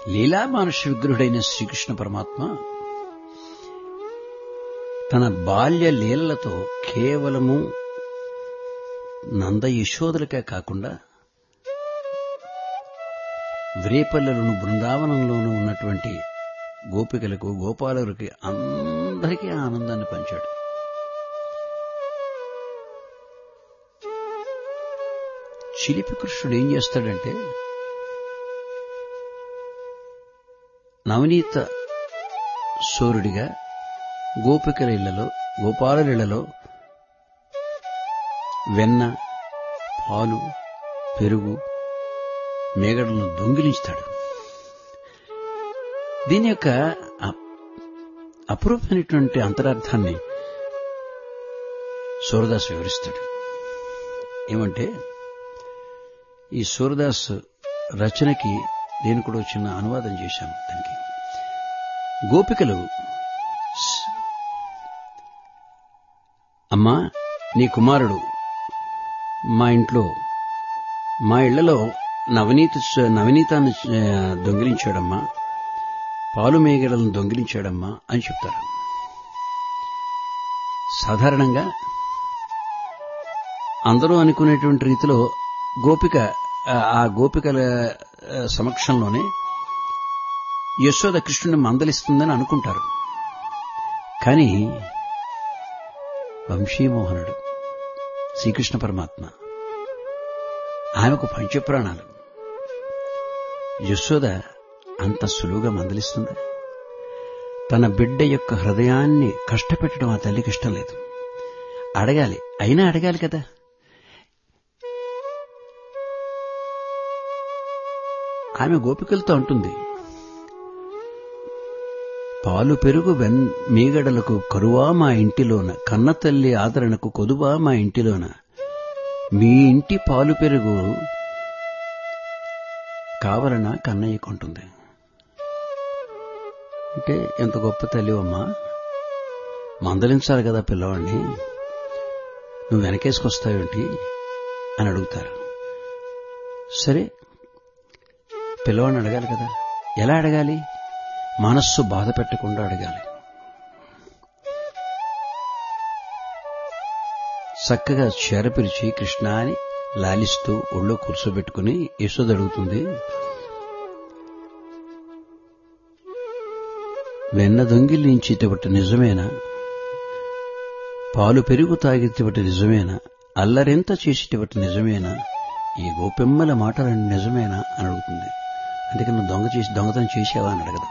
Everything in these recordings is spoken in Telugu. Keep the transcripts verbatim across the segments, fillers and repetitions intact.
లీలామానుష విగ్రహుడైన శ్రీకృష్ణ పరమాత్మ తన బాల్య లీలలతో కేవలము నంద యశోదలకే కాకుండా వ్రేపల్లెలోను బృందావనంలోనూ ఉన్నటువంటి గోపికలకు గోపాలులకి అందరికీ ఆనందాన్ని పంచాడు. చిలిపి కృష్ణుడు ఏం చేస్తాడంటే నవనీత సూర్యుడిగా గోపికల ఇళ్లలో గోపాలుల ఇళ్లలో వెన్న, పాలు, పెరుగు, మేగడలను దొంగిలించుతాడు. దీని యొక్క అపూర్వమైనటువంటి అంతరార్థాన్ని సూరదాస్ వివరిస్తాడు. ఏమంటే ఈ సూరదాస్ రచనకి నేను కూడా చిన్న అనువాదం చేశాను. దానికి గోపికలు, అమ్మా నీ కుమారుడు మా ఇంట్లో మా ఇళ్లలో నవనీత నవనీతాన్ని దొంగిలించాడమ్మా, పాలు మేగడలను దొంగిలించాడమ్మా అని చెప్తారు. సాధారణంగా అందరూ అనుకునేటువంటి రీతిలో గోపిక ఆ గోపికల సమక్షంలోనే యశోద కృష్ణుని మందలిస్తుందని అనుకుంటారు. కానీ వంశీమోహనుడు శ్రీకృష్ణ పరమాత్మ ఆమెకు పంచప్రాణాలు. యశోద అంత సులువుగా మందలిస్తుందా? తన బిడ్డ యొక్క హృదయాన్ని కష్టపెట్టడం ఆ తల్లికి ఇష్టం లేదు. అడగాలి, అయినా అడగాలి కదా. ఆమె గోపికలతో అంటుంది, పాలు పెరుగు వెన్ మీగడలకు కరువా మా ఇంటిలోన, కన్నతల్లి ఆదరణకు కొదువా మా ఇంటిలోన, మీ ఇంటి పాలు పెరుగు కావాలన్నా కన్నయ్య కొంటుంది. అంటే ఎంత గొప్ప తల్లివమ్మా, మందలించాలి కదా పిల్లవాడిని, నువ్వు వెనకేసుకొస్తావేంటి అని అడుగుతారు. సరే పిల్లవాడిని అడగాలి కదా. ఎలా అడగాలి? మనస్సు బాధ పెట్టకుండా అడగాలి. చక్కగా చేరపిలిచి కృష్ణ అని లాలిస్తూ ఒళ్ళో కూర్చోబెట్టుకుని యశోద అడుగుతుంది, వెన్న దొంగిలించేటబట్టి నిజమేనా? పాలు పెరుగు తాగేటబట్టి నిజమేనా? అల్లరెంత చేసేటబట్టి నిజమేనా? ఈ గోపెమ్మల మాటలన్నీ నిజమేనా అని అడుగుతుంది. అందుకని నువ్వు దొంగ చేసి దొంగతనం చేసావా అని అడగదు.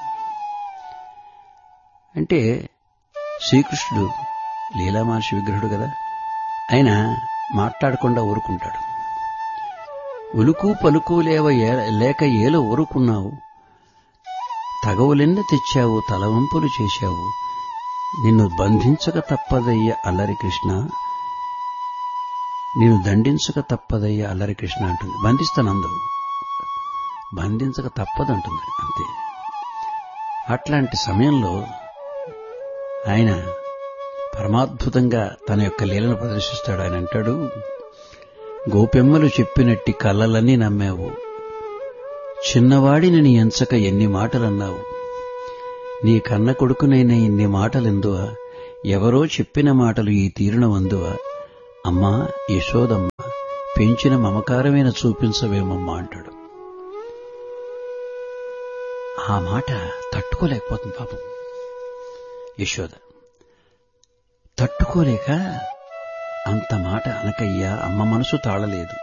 అంటే శ్రీకృష్ణుడు లీలామానుష విగ్రహుడు కదా, ఆయన మాట్లాడకుండా ఊరుకుంటాడు. ఉలుకు పలుకు లేవ లేక ఏలో ఊరుకున్నావు, తగవులెన్న తెచ్చావు, తలవంపులు చేశావు, నిన్ను బంధించక తప్పదయ్య అల్లరి కృష్ణ, నిన్ను దండించక తప్పదయ్య అల్లరి కృష్ణ అంటుంది. బంధిస్తానందు, బంధించక తప్పదంటుంది అంతే. అట్లాంటి సమయంలో ఆయన పరమాద్భుతంగా తన యొక్క లీలను ప్రదర్శిస్తాడు. ఆయన అంటాడు, గోపెమ్మలు చెప్పినట్టి కలలన్నీ నమ్మావు, చిన్నవాడిని నీ ఎంచక ఎన్ని మాటలన్నావు, నీ కన్న కొడుకునైనా ఇన్ని మాటలెందువా, ఎవరో చెప్పిన మాటలు ఈ తీరున వందువా, అమ్మా యశోదమ్మ పెంచిన మమకారమైన చూపించవేమమ్మా అంటాడు. ఆ మాట తట్టుకోలేకపోతుంది పాపం యశోద. తట్టుకోలేక అంత మాట అనకయ్యా, అమ్మ మనసు తాళలేదు.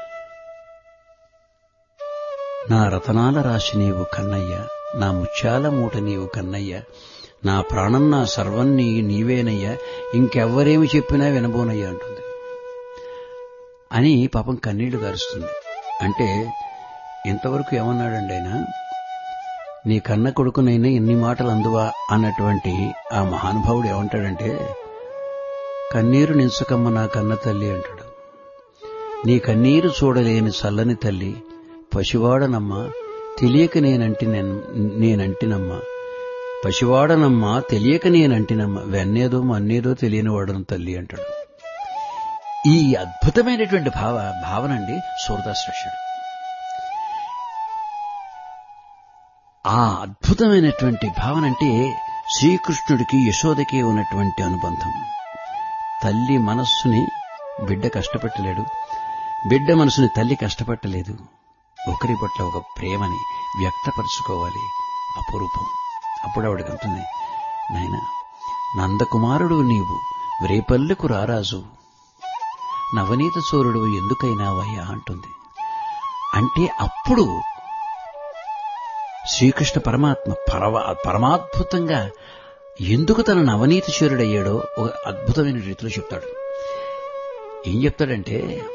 నా రతనాల రాశి నీవు కన్నయ్య, నా ముత్యాల మూట నీవు కన్నయ్య, నా ప్రాణం నా సర్వం నీ నీవేనయ్యా, ఇంకెవ్వరేమి చెప్పినా వినబోనయ్యా అంటుంది. అని పాపం కన్నీళ్లు గారుస్తుంది. అంటే ఇంతవరకు ఏమన్నాడండి ఆయన, నీ కన్న కొడుకునైనా ఎన్ని మాటలు అందువా అన్నటువంటి ఆ మహానుభావుడు ఏమంటాడంటే, కన్నీరు నించకమ్మ నా కన్న తల్లి అంటాడు. నీ కన్నీరు చూడలేని చల్లని తల్లి, పసివాడనమ్మా తెలియక నేనంటి నేనంటినమ్మా, పసివాడనమ్మా తెలియక నేనంటినమ్మా, వెన్నేదో మన్నేదో తెలియని వాడను తల్లి అంటాడు. ఈ అద్భుతమైనటువంటి భావ భావనండి సూరదాస్ రాశాడు. ఆ అద్భుతమైనటువంటి భావన అంటే శ్రీకృష్ణుడికి యశోదకి ఉన్నటువంటి అనుబంధం. తల్లి మనస్సుని బిడ్డ కష్టపెట్టలేడు, బిడ్డ మనసుని తల్లి కష్టపెట్టలేదు. ఒకరి పట్ల ఒక ప్రేమని వ్యక్తపరచుకోవాలి, అపురూపం. అప్పుడు ఆవిడకి అంటుంది, నాయన నందకుమారుడు నీవు, రేపల్లెకు రారాజు, నవనీత చోరుడు ఎందుకైనావయ్యా అంటుంది. అంటే అప్పుడు శ్రీకృష్ణ పరమాత్మ పరమ పరమాద్భుతంగా ఎందుకు తన నవనీత చోరుడయ్యాడో ఒక అద్భుతమైన రీతిలో చెప్తాడు. ఏం చెప్తాడంటే,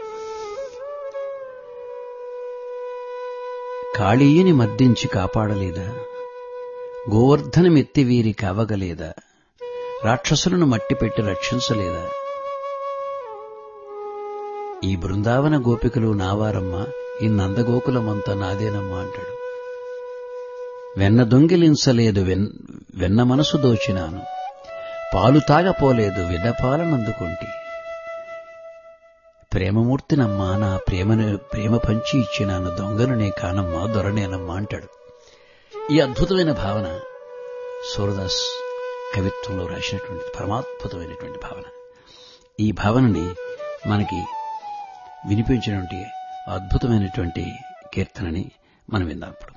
కాళీయుని మద్దించి కాపాడలేదా, గోవర్ధనమెత్తి వీరి కావగలేదా, రాక్షసులను మట్టిపెట్టి రక్షించలేదా, ఈ బృందావన గోపికలు నావారమ్మా, ఈ నందగోకులమంతా నాదేనమ్మా అంటాడు. వెన్న దొంగిలించలేదు, వెన్న మనసు దోచినాను, పాలు తాగపోలేదు, విడపాలనందుకుంటి, ప్రేమమూర్తినమ్మా, నా ప్రేమను ప్రేమ పంచి ఇచ్చినాను, దొంగనునే కానమ్మా, దొరనేనమ్మా అంటాడు. ఈ అద్భుతమైన భావన సూరదాస్ కవిత్వంలో రాసినటువంటి పరమాద్భుతమైనటువంటి భావన. ఈ భావనని మనకి వినిపించినటువంటి అద్భుతమైనటువంటి కీర్తనని మనం విందాం ఇప్పుడు.